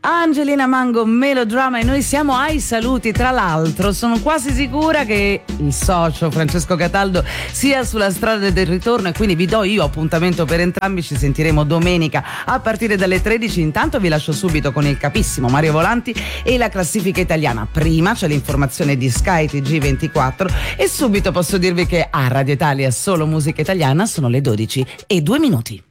Angelina Mango, Melodrama, e noi siamo ai saluti. Tra l'altro sono quasi sicura che il socio Francesco Cataldo sia sulla strada del ritorno, e quindi vi do io appuntamento per entrambi. Ci sentiremo domenica a partire dalle 13. Intanto vi lascio subito con il capissimo Mario Volanti e la classifica italiana. Prima c'è l'informazione di Sky TG24 e subito posso dirvi che a Radio Italia solo musica italiana sono le 12:02.